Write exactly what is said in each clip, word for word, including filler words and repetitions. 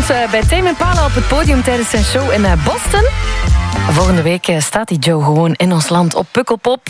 stond bij Tame Impala op het podium tijdens zijn show in Boston. Volgende week staat die Joe gewoon in ons land op Pukkelpop.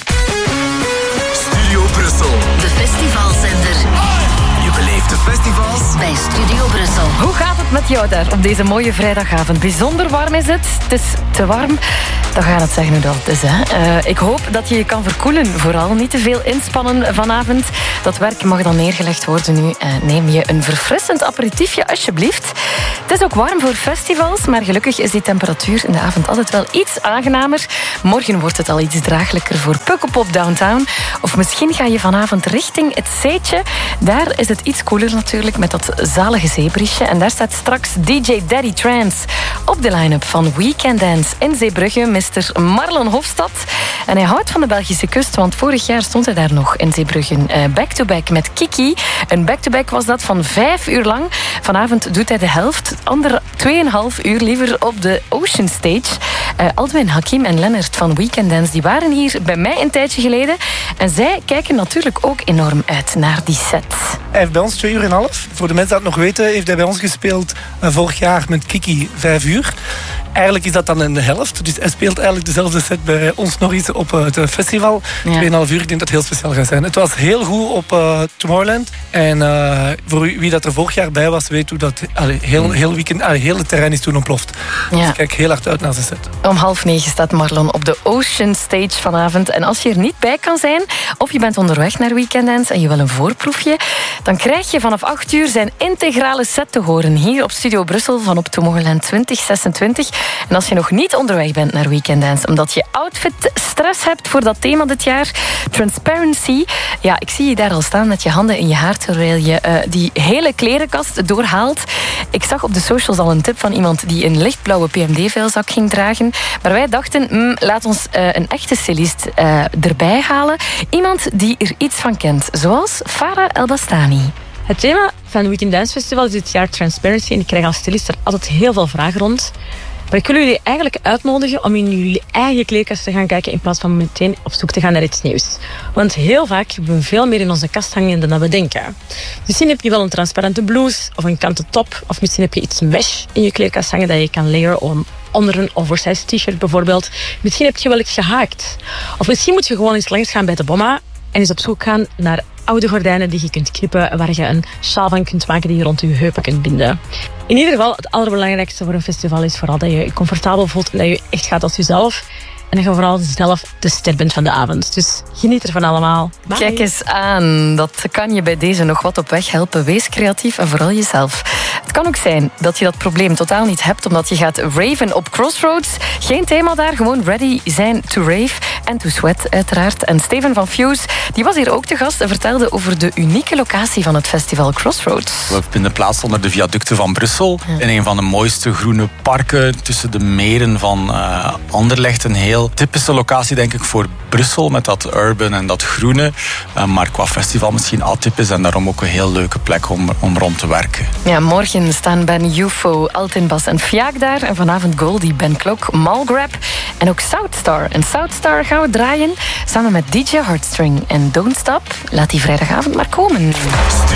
Studio Brussel. De festivalzender. Je beleeft de festivals bij Studio Brussel. Hoe gaat het met jou daar op deze mooie vrijdagavond? Bijzonder warm is het. Het is te warm. Dan ga je het zeggen hoe dat het is. Hè? Uh, ik hoop dat je je kan verkoelen. Vooral niet te veel inspannen vanavond. Dat werk mag dan neergelegd worden nu. Uh, neem je een verfrissend aperitiefje alsjeblieft. Het is ook warm voor festivals, maar gelukkig is die temperatuur in de avond altijd wel iets aangenamer. Morgen wordt het al iets draaglijker voor Pukkelpop Downtown. Of misschien ga je vanavond richting het Zeetje. Daar is het iets koeler natuurlijk met dat zalige zeebriesje. En daar staat straks D J Daddy Trance op de line-up van Weekend Dance in Zeebrugge. mister Marlon Hofstad. En hij houdt van de Belgische kust, want vorig jaar stond hij daar nog in Zeebrugge. Uh, back-to-back met Kiki. Een back-to-back was dat van vijf uur lang. Vanavond doet hij de helft. Andere tweeënhalf uur liever op de Ocean Stage. Uh, Aldwin, Hakim en Lennart van Weekend Dance die waren hier bij mij een tijdje geleden. En zij kijken natuurlijk ook enorm uit naar die set. Hij heeft bij ons twee uur en een half. Voor de mensen die het nog weten, heeft hij bij ons gespeeld uh, vorig jaar met Kiki vijf uur. Eigenlijk is dat dan in de helft. Dus hij speelt eigenlijk dezelfde set bij ons nog eens op het festival. Ja. tweeënhalf uur, ik denk dat het heel speciaal gaat zijn. Het was heel goed op uh, Tomorrowland. En uh, voor wie dat er vorig jaar bij was, weet hoe dat allee, heel, heel weekend, allee, heel het terrein is toen ontploft. Ja. Dus ik kijk heel hard uit naar zijn set. Om half negen staat Marlon op de Ocean Stage vanavond. En als je er niet bij kan zijn, of je bent onderweg naar Weekend Dance en je wil een voorproefje, dan krijg je vanaf acht uur zijn integrale set te horen hier op Studio Brussel van op Tomorrowland twintig zesentwintig. En als je nog niet onderweg bent naar Weekend Dance, omdat je outfit stress hebt voor dat thema dit jaar, Transparency. Ja, ik zie je daar al staan met je handen in je haar, terwijl je uh, die hele klerenkast doorhaalt. Ik zag op de socials al een tip van iemand die een lichtblauwe P M D-vuilzak ging dragen. Maar wij dachten, mm, laat ons uh, een echte stylist uh, erbij halen. Iemand die er iets van kent, zoals Farah Elbastani. Het thema van het Weekend Dance Festival is dit jaar Transparency. En ik krijg als stylist er altijd heel veel vragen rond. Maar ik wil jullie eigenlijk uitnodigen om in jullie eigen kleerkast te gaan kijken in plaats van meteen op zoek te gaan naar iets nieuws. Want heel vaak hebben we veel meer in onze kast hangen dan dat we denken. Misschien heb je wel een transparante blouse of een kanten top. Of misschien heb je iets mesh in je kleerkast hangen dat je kan layeren om onder een oversized t-shirt bijvoorbeeld. Misschien heb je wel iets gehaakt. Of misschien moet je gewoon eens langs gaan bij de Bomma en eens op zoek gaan naar oude gordijnen die je kunt knippen, waar je een sjaal van kunt maken die je rond je heupen kunt binden. In ieder geval, het allerbelangrijkste voor een festival is vooral dat je je comfortabel voelt en dat je echt gaat als jezelf. En dat je vooral zelf de ster bent van de avond. Dus geniet ervan allemaal. Bye. Kijk eens aan. Dat kan je bij deze nog wat op weg helpen. Wees creatief en vooral jezelf. Het kan ook zijn dat je dat probleem totaal niet hebt, omdat je gaat raven op Crossroads. Geen thema daar, gewoon ready zijn to rave en to sweat uiteraard. En Steven van Fuse, die was hier ook te gast en vertelde over de unieke locatie van het festival Crossroads. We vinden plaats onder de viaducten van Brussel. Ja. In een van de mooiste groene parken tussen de meren van uh, Anderlecht. Een heel typische locatie, denk ik, voor Brussel, met dat urban en dat groene. Uh, maar qua festival misschien atypisch en daarom ook een heel leuke plek om, om rond te werken. Ja, morgen staan Ben U F O, Altin Bas en Fiaak daar. En vanavond Goldie, Ben Klok, Malgrab en ook Southstar. En Southstar gaan we draaien samen met D J Heartstring. En Don't Stop, laat die vrijdagavond maar komen.